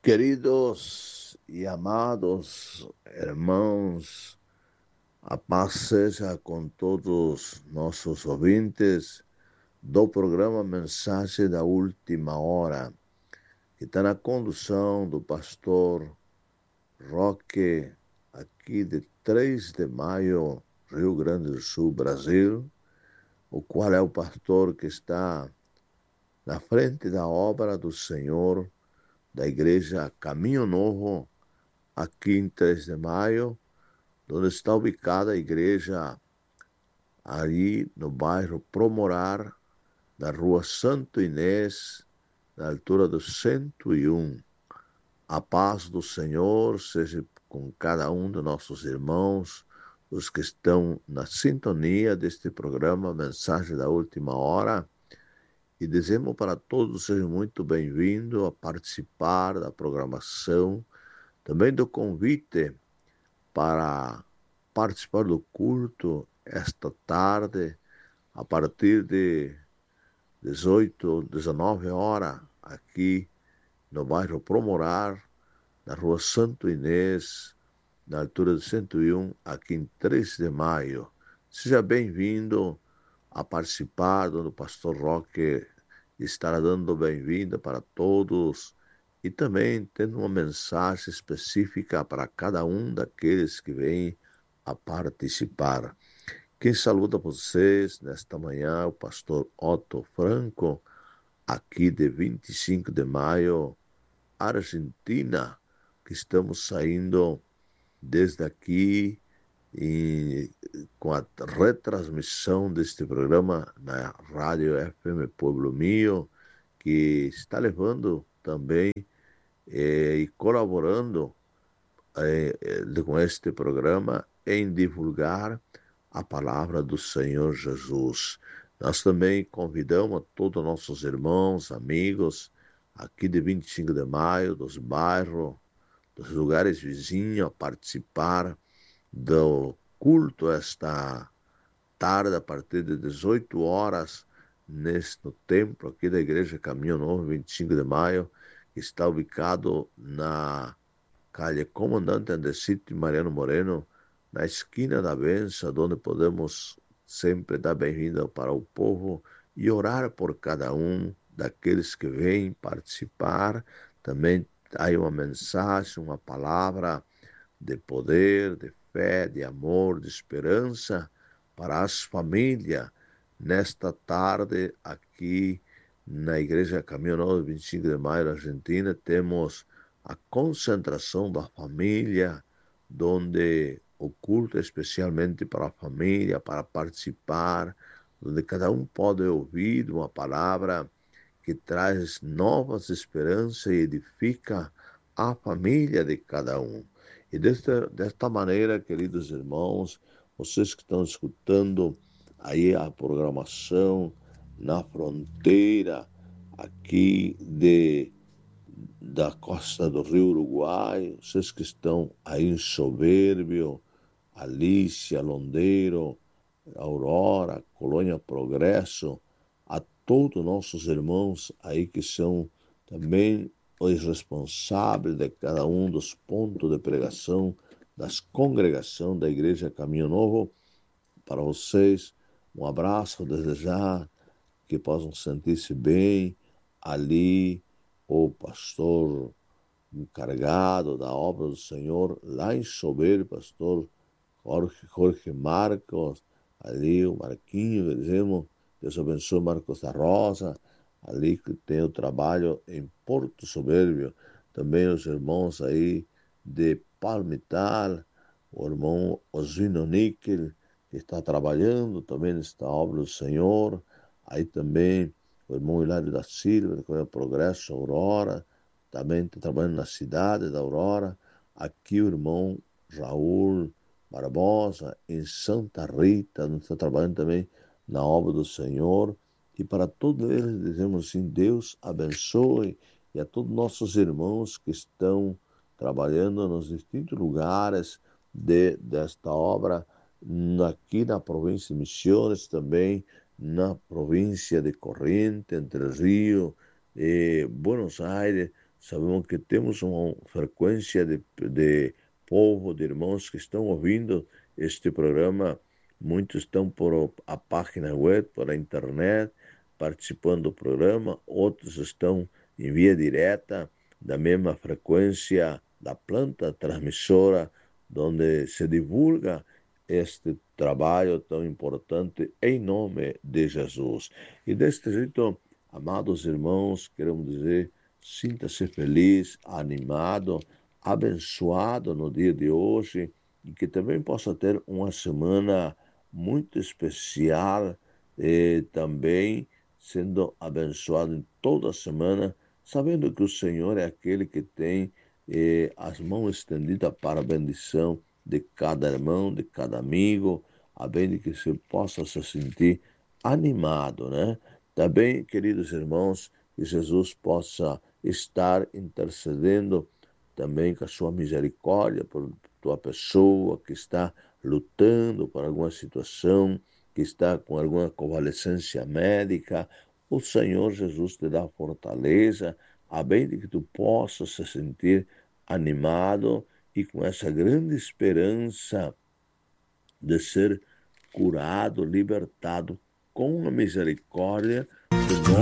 Queridos e amados irmãos, a paz seja com todos nossos ouvintes do programa Mensagem da Última Hora, que está na condução do pastor Roque, aqui de 3 de Maio, Rio Grande do Sul, Brasil, o qual é o pastor que está na frente da obra do Senhor, da Igreja Caminho Novo, aqui em 3 de Maio, onde está ubicada a igreja, ali no bairro Promorar, da rua Santo Inês, na altura do 101. A paz do Senhor seja com cada um de nossos irmãos, os que estão na sintonia deste programa Mensagem da Última Hora, e dizemos para todos sejam muito bem-vindos a participar da programação, também do convite para participar do culto esta tarde, a partir de 18, 19 horas, aqui no bairro Promorar, na rua Santo Inês, na altura de 101, aqui em 3 de Maio. Seja bem-vindo a participar, onde o pastor Roque estará dando bem-vinda para todos e também tendo uma mensagem específica para cada um daqueles que vêm a participar. Quem saluda vocês nesta manhã é o pastor Otto Franco, aqui de 25 de maio, Argentina, que estamos saindo desde aqui e com a retransmissão deste programa na Rádio FM Pueblo Mío, que está levando também e colaborando com este programa em divulgar a palavra do Senhor Jesus. Nós também convidamos a todos os nossos irmãos, amigos, aqui de 25 de maio, dos bairros, dos lugares vizinhos, a participar do culto esta tarde, a partir de 18 horas, no templo aqui da Igreja Caminho Novo, 25 de maio, que está ubicado na calle Comandante Andesito e Mariano Moreno, na esquina da Bença, onde podemos sempre dar bem-vinda para o povo e orar por cada um daqueles que vêm participar. Também há uma mensagem, uma palavra de poder, de fé, de amor, de esperança para as famílias. Nesta tarde, aqui na Igreja Caminho Novo, 25 de maio, Argentina, temos a concentração da família, onde o culto é especialmente para a família, para participar, onde cada um pode ouvir uma palavra que traz novas esperanças e edifica a família de cada um. E desta maneira, queridos irmãos, vocês que estão escutando aí a programação na fronteira aqui da costa do Rio Uruguai, vocês que estão aí em Soberbio, Alícia, Londeiro, Aurora, Colônia Progresso, a todos nossos irmãos aí que são também os responsáveis de cada um dos pontos de pregação das congregações da Igreja Caminho Novo. Para vocês, um abraço desde já, que possam sentir-se bem ali, o pastor encarregado da obra do Senhor, lá em Sobeiro, pastor Jorge Marcos, ali o Marquinho, dizemos, Deus abençoe Marcos da Rosa, ali que tem o trabalho em Porto Soberbio, também os irmãos aí de Palmital, o irmão Oswino Níquel, que está trabalhando também nesta obra do Senhor, aí também o irmão Hilário da Silva, que é o Progresso Aurora, também está trabalhando na cidade da Aurora, aqui o irmão Raul Barbosa, em Santa Rita, onde está trabalhando também na obra do Senhor. E para todos eles dizemos assim, Deus abençoe, e a todos nossos irmãos que estão trabalhando nos distintos lugares desta obra, aqui na província de Misiones, também na província de Corrientes, Entre Ríos, Buenos Aires. Sabemos que temos uma frequência de povo, de irmãos que estão ouvindo este programa. Muitos estão por a página web, por a internet, participando do programa. Outros estão em via direta da mesma frequência da planta transmissora, onde se divulga este trabalho tão importante em nome de Jesus. E deste jeito, amados irmãos, queremos dizer, sinta-se feliz, animado, abençoado no dia de hoje e que também possa ter uma semana muito especial e também sendo abençoado em toda a semana, sabendo que o Senhor é aquele que tem as mãos estendidas para a bendição de cada irmão, de cada amigo, a bem de que se possa se sentir animado, né? Também, queridos irmãos, que Jesus possa estar intercedendo também com a sua misericórdia por tua pessoa que está lutando por alguma situação, que está com alguma convalescência médica. O Senhor Jesus te dá fortaleza, a bem de que tu possas se sentir animado e com essa grande esperança de ser curado, libertado com a misericórdia do